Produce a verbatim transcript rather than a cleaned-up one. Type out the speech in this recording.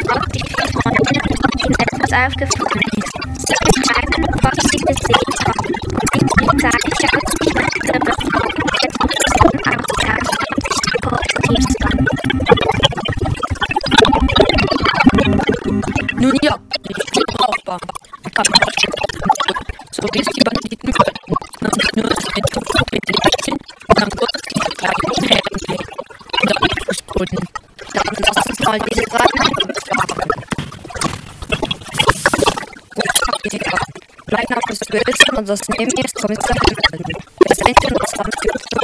die vier Freundinnen und ihnen etwas aufgefallen ist. Sie beschreiben, was sie gesehen haben. Die Polizei schaut sich nach der Befragung der Informationen aus, die positiv sein. Nun ja, nicht viel brauchbar. Aber so wie es die Banditen wollten, man sich nur das Betrug mit Lichtchen und dann kurz die vertragten Häfen legen. Und auf den Fußboden. Dann lass uns mal diese drei Minuten befragen. Gut, mein Name ist Wilson und das neben mir ist Kommissar Hamilton. Wir sind in das Land